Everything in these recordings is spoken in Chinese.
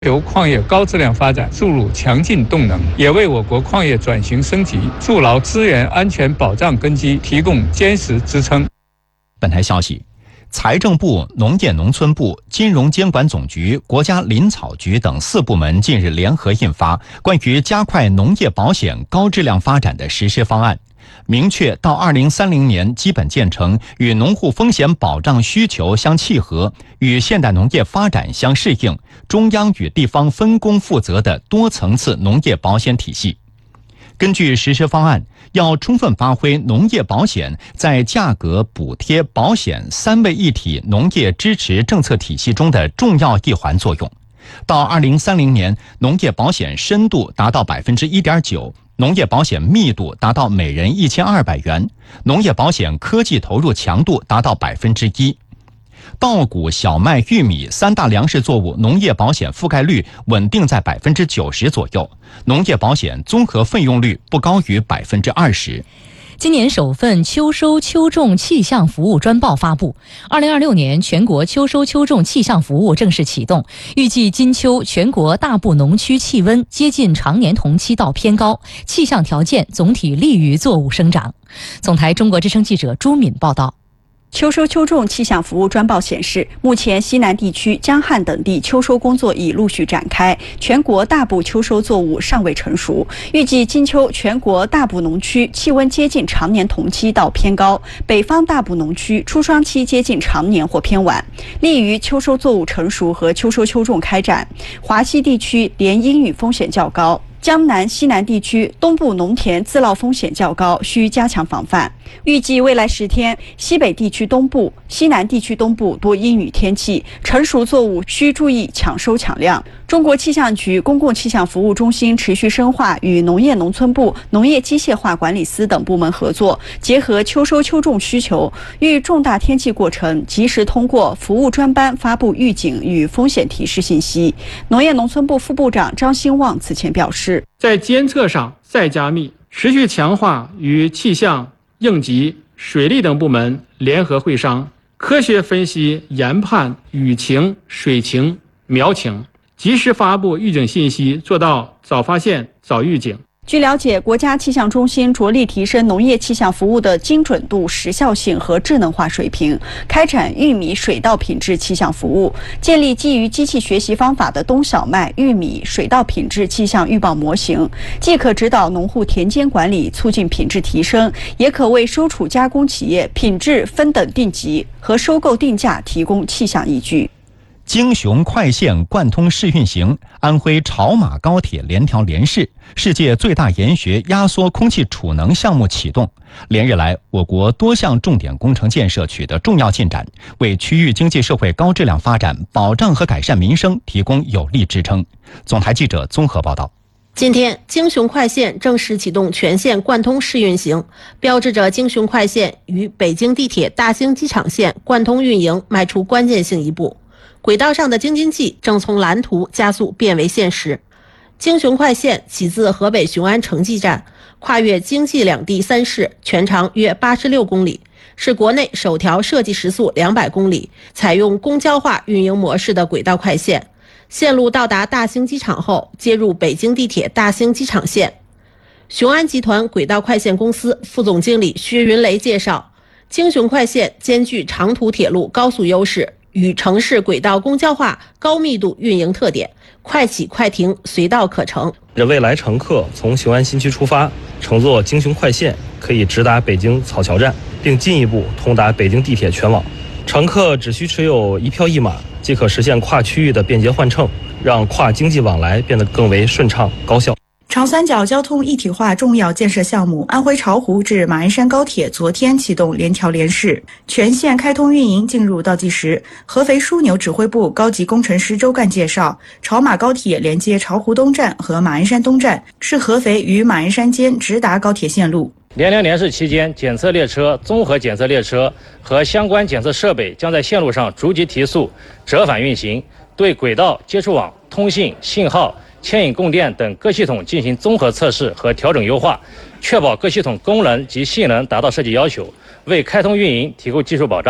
由矿业高质量发展注入强劲动能，也为我国矿业转型升级筑牢资源安全保障根基提供坚实支撑。 本台消息，财政部、农业农村部、金融监管总局、国家林草局等4部门近日联合印发关于加快农业保险高质量发展的实施方案，明确到2030年基本建成与农户风险保障需求相契合、与现代农业发展相适应、中央与地方分工负责的多层次农业保险体系。根据实施方案，要充分发挥农业保险在价格、补贴、保险3位一体农业支持政策体系中的重要一环作用。到2030年，农业保险深度达到 1.9%， 农业保险密度达到每人1200元，农业保险科技投入强度达到 1%。稻谷、小麦、玉米3大粮食作物农业保险覆盖率稳定在 90% 左右，农业保险综合费用率不高于 20%。 今年首份秋收秋种气象服务专报发布，2026年全国秋收秋种气象服务正式启动，预计今秋全国大部农区气温接近常年同期到偏高，气象条件总体利于作物生长。总台中国之声记者朱敏报道。 秋收秋种气象服务专报显示，目前西南地区、江汉等地秋收工作已陆续展开，全国大部秋收作物尚未成熟。预计今秋全国大部农区气温接近常年同期到偏高，北方大部农区初霜期接近常年或偏晚，利于秋收作物成熟和秋收秋种开展。华西地区连阴雨风险较高，江南、西南地区东部农田自涝风险较高，需加强防范。预计未来10天，西北地区东部、西南地区东部多阴雨天气，成熟作物需注意抢收抢量。中国气象局公共气象服务中心持续深化与农业农村部、农业机械化管理司等部门合作，结合秋收秋种需求，遇重大天气过程及时通过服务专班发布预警与风险提示信息。农业农村部副部长张兴旺此前表示， 在监测上再加密，持续强化与气象、应急、水利等部门联合会商，科学分析研判雨情、水情、苗情，及时发布预警信息，做到早发现、早预警。 据了解，国家气象中心着力提升农业气象服务的精准度、时效性和智能化水平，开展玉米水稻品质气象服务，建立基于机器学习方法的冬小麦、玉米、水稻品质气象预报模型，既可指导农户田间管理，促进品质提升，也可为收储加工企业品质分等定级和收购定价提供气象依据。 京雄快线贯通试运行，安徽潮马高铁联调联试，世界最大研学压缩空气储能项目启动。连日来，我国多项重点工程建设取得重要进展，为区域经济社会高质量发展、保障和改善民生提供有力支撑。总台记者综合报道。 今天，京雄快线正式启动全线贯通试运行，标志着京雄快线与北京地铁大兴机场线贯通运营迈出关键性一步。轨道上的京津冀正从蓝图加速变为现实。京雄快线起自河北雄安城际站，跨越京冀两地3市，全长约86公里，是国内首条设计时速200公里、采用公交化运营模式的轨道快线。线路到达大兴机场后，接入北京地铁大兴机场线。雄安集团轨道快线公司副总经理薛云雷介绍，京雄快线兼具长途铁路高速优势与城市轨道公交化高密度运营特点，快起快停，随到可成。 未来乘客从雄安新区出发，乘坐京雄快线可以直达北京草桥站，并进一步通达北京地铁全网。乘客只需持有1票1码，即可实现跨区域的便捷换乘，让跨经济往来变得更为顺畅高效。 长三角交通一体化重要建设项目安徽巢湖至马鞍山高铁昨天启动联调联试，全线开通运营进入倒计时。合肥枢纽指挥部高级工程师周干介绍，潮马高铁连接巢湖东站和马鞍山东站，是合肥与马鞍山间直达高铁线路。 联试期间，检测列车、综合检测列车和相关检测设备将在线路上逐级提速、折返运行，对轨道、接触网、通信、信号、牵引供电等各系统进行综合测试和调整优化，确保各系统功能及性能达到设计要求，为开通运营提供技术保障。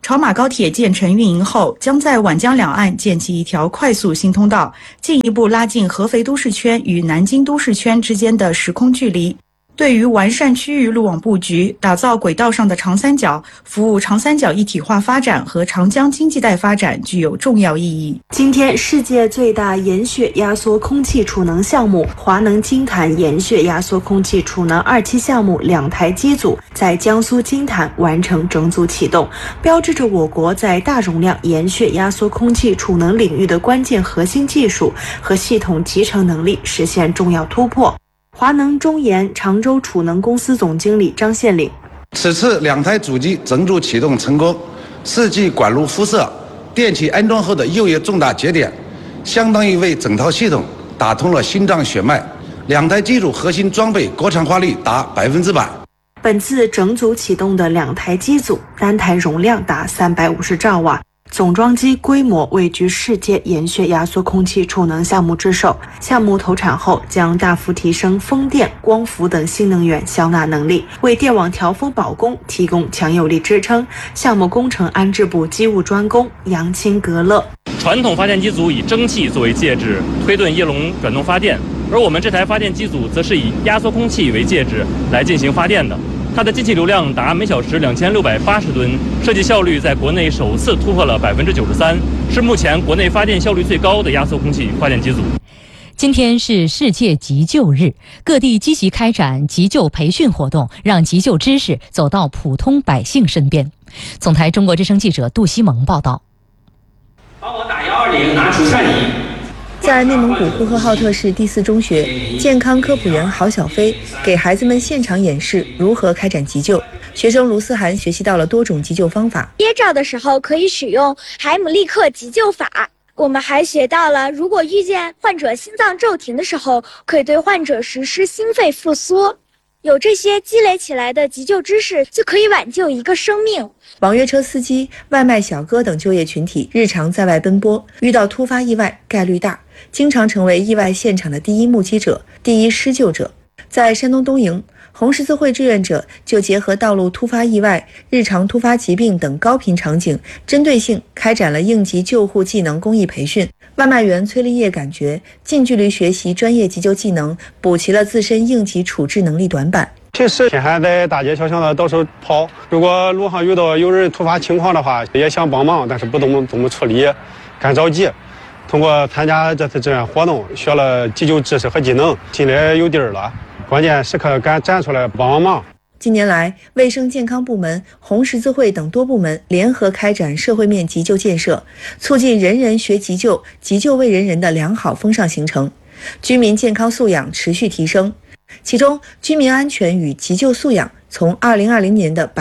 潮马高铁建成运营后，将在皖江两岸建起一条快速新通道，进一步拉近合肥都市圈与南京都市圈之间的时空距离。对于完善区域路网布局，打造轨道上的长三角，服务长三角一体化发展和长江经济带发展具有重要意义。 今天，世界最大盐血压缩空气储能项目华能金坛盐血压缩空气储能2期项目2台机组在江苏金坛完成整组启动，标志着我国在大容量盐血压缩空气储能领域的关键核心技术和系统集成能力实现重要突破。华能中盐常州储能公司总经理张宪岭： 此次2台主机整组启动成功，4G 管路敷设、电气安装后的又一重大节点，相当于为整套系统打通了心脏血脉。2台机组核心装备国产化率达100%。 本次整组启动的2台机组，单台容量达350兆瓦。总装机规模位居世界盐血压缩空气储能项目之首。项目投产后将大幅提升风电、光伏等新能源消纳能力，为电网调峰保供提供强有力支撑。项目工程安置部机务专工杨清格勒： 传统发电机组以蒸汽作为介质，推动叶笼转动发电，而我们这台发电机组则是以压缩空气为介质来进行发电的。它的进气流量达每小时2680吨，设计效率在国内首次突破了93%，是目前国内发电效率最高的压缩空气发电机组。 今天是世界急救日，各地积极开展急救培训活动，让急救知识走到普通百姓身边。总台中国之声记者杜西蒙报道。 帮我打120，拿除颤仪。 在内蒙古呼和浩特市第4中学，健康科普员郝小飞给孩子们现场演示如何开展急救。学生卢思涵学习到了多种急救方法。 噎着的时候可以使用海姆立克急救法。我们还学到了，如果遇见患者心脏骤停的时候，可以对患者实施心肺复苏。有这些积累起来的急救知识，就可以挽救一个生命。 网约车司机、外卖小哥等就业群体日常在外奔波，遇到突发意外概率大，经常成为意外现场的第一目击者、第一施救者。在山东东营，红十字会志愿者就结合道路突发意外、日常突发疾病等高频场景，针对性开展了应急救护技能公益培训。外卖员崔立业感觉，近距离学习专业急救技能，补齐了自身应急处置能力短板。 平时天还在大街小巷的到处跑，如果路上遇到有人突发情况的话，也想帮忙，但是不懂怎么处理，干着急。通过参加这次志愿活动，学了急救知识和技能，心里有底儿了。关键时刻敢站出来帮忙。 近年来，卫生健康部门、红十字会等多部门联合开展社会面急救建设，促进人人学急救、急救为人人的良好风尚形成，居民健康素养持续提升。其中，居民安全与急救素养从2020年的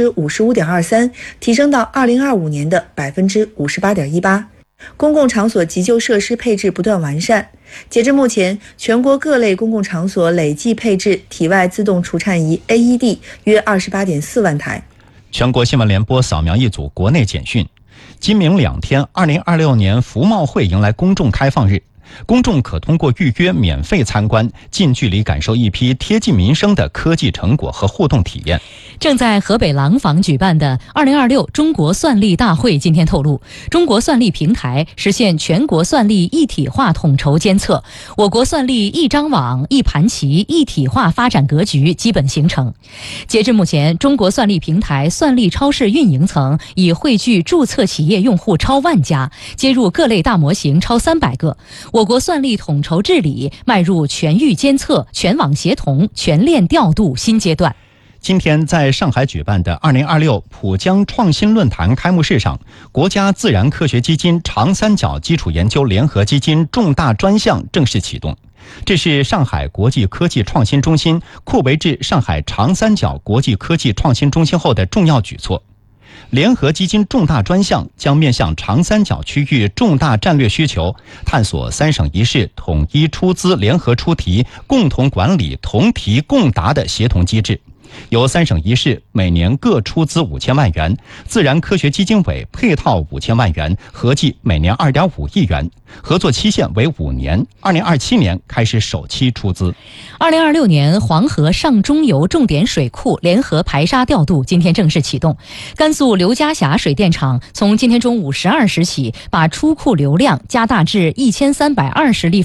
55.23%提升到2025年的58.18%。公共场所急救设施配置不断完善，截至目前，全国各类公共场所累计配置体外自动除颤仪 AED 约28.4万台。 全国新闻联播扫描一组国内简讯：今明2天，2026年服贸会迎来公众开放日。公众可通过预约免费参观，近距离感受一批贴近民生的科技成果和互动体验。 正在河北廊坊举办的2026中国算力大会今天透露，中国算力平台实现全国算力一体化统筹监测，我国算力一张网、一盘棋一体化发展格局基本形成。截至目前，中国算力平台算力超市运营层已汇聚注册企业用户超10000家，接入各类大模型超300个。我国算力统筹治理迈入全域监测、全网协同、全链调度新阶段。 今天在上海举办的2026浦江创新论坛开幕式上，国家自然科学基金长三角基础研究联合基金重大专项正式启动。这是上海国际科技创新中心扩围至上海长三角国际科技创新中心后的重要举措。联合基金重大专项将面向长三角区域重大战略需求，探索3省1市统一出资、联合出题、共同管理、同题共答的协同机制， 由3省1市每年各出资5000万元，自然科学基金委配套5000万元，合计每年2.5亿元，合作期限为5年，2027年开始首期出资。 2026年黄河上中游重点水库联合排沙调度今天正式启动。甘肃刘家峡水电厂从今天中午12时起，把出库流量加大至1320立